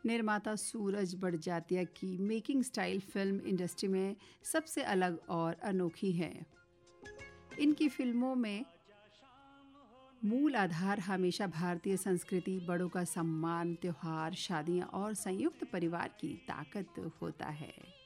निर्माता सूरज बड़जात्या की making style film industry में सबसे अलग और अनोखी है। इनकी फिल्मों में मूल आधार हमेशा भारतीय संस्कृति, बड़ों का सम्मान, त्योहार, शादियाँ और संयुक्त परिवार की ताकत होता है।